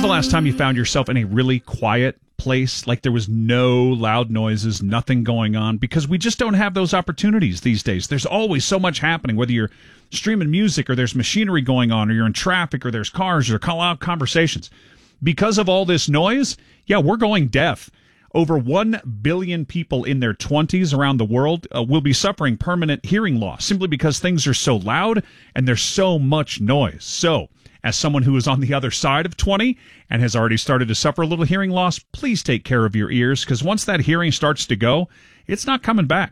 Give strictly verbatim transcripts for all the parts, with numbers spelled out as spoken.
the last time you found yourself in a really quiet place, like there was no loud noises, nothing going on? Because we just don't have those opportunities these days. There's always so much happening, whether you're streaming music or there's machinery going on or you're in traffic or there's cars or call out conversations. Because of all this noise, yeah, we're going deaf. Over one billion people in their twenties around the world uh, will be suffering permanent hearing loss simply because things are so loud and there's so much noise. So, as someone who is on the other side of twenty and has already started to suffer a little hearing loss, please take care of your ears, because once that hearing starts to go, it's not coming back.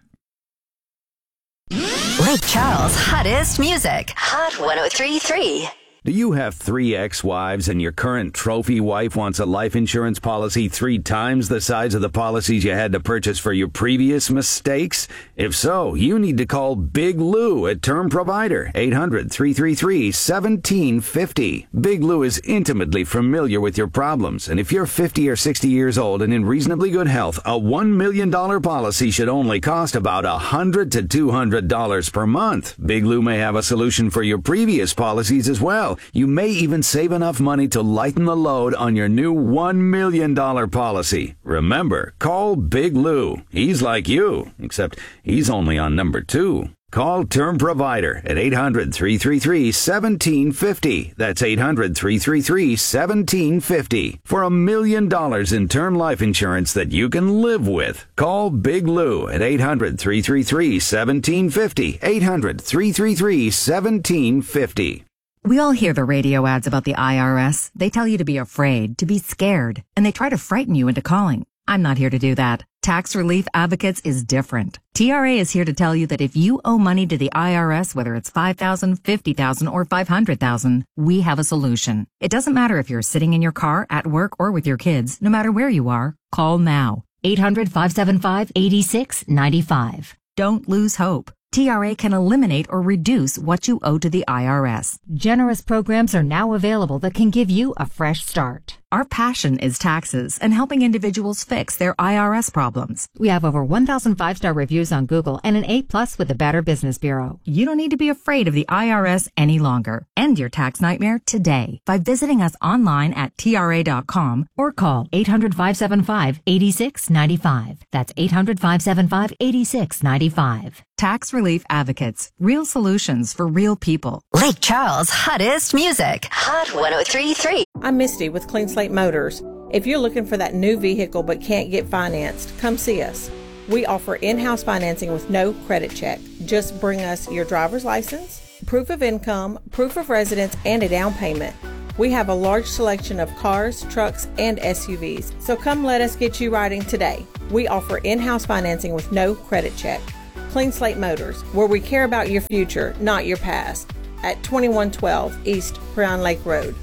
Lake Charles' hottest music. Hot one oh three point three. Do you have three ex-wives and your current trophy wife wants a life insurance policy three times the size of the policies you had to purchase for your previous mistakes? If so, you need to call Big Lou at Term Provider, eight hundred, three three three, one seven five zero. Big Lou is intimately familiar with your problems, and if you're fifty or sixty years old and in reasonably good health, a one million dollars policy should only cost about one hundred to two hundred dollars per month. Big Lou may have a solution for your previous policies as well. You may even save enough money to lighten the load on your new one million dollars policy. Remember, call Big Lou. He's like you, except he's only on number two. Call Term Provider at eight hundred, three three three, one seven five zero. That's eight hundred, three three three, one seven five zero. For a million dollars in term life insurance that you can live with. Call Big Lou at eight hundred, three three three, one seven five zero. eight hundred, three three three, one seven five zero. We all hear the radio ads about the I R S. They tell you to be afraid, to be scared, and they try to frighten you into calling. I'm not here to do that. Tax Relief Advocates is different. T R A is here to tell you that if you owe money to the I R S, whether it's five thousand dollars, fifty thousand dollars, or five hundred thousand dollars, we have a solution. It doesn't matter if you're sitting in your car, at work, or with your kids. No matter where you are, call now. eight hundred, five seven five, eight six nine five. Don't lose hope. T R A can eliminate or reduce what you owe to the I R S. Generous programs are now available that can give you a fresh start. Our passion is taxes and helping individuals fix their I R S problems. We have over one thousand five-star reviews on Google and an A plus with the Better Business Bureau. You don't need to be afraid of the I R S any longer. End your tax nightmare today by visiting us online at T R A dot com or call eight hundred, five seven five, eight six nine five. That's eight hundred, five seven five, eight six nine five. Tax Relief Advocates. Real solutions for real people. Lake Charles' hottest music. Hot one oh three point three. I'm Misty with Clean Slate Motors. If you're looking for that new vehicle but can't get financed, come see us. We offer in-house financing with no credit check. Just bring us your driver's license, proof of income, proof of residence, and a down payment. We have a large selection of cars, trucks, and S U Vs, so come let us get you riding today. We offer in-house financing with no credit check. Clean Slate Motors, where we care about your future, not your past. At twenty-one twelve East Crown Lake Road.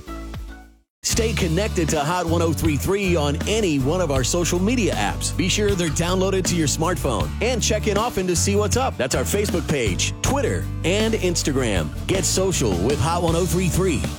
Stay connected to Hot one oh three point three on any one of our social media apps. Be sure they're downloaded to your smartphone and check in often to see what's up. That's our Facebook page, Twitter, and Instagram. Get social with Hot one oh three point three.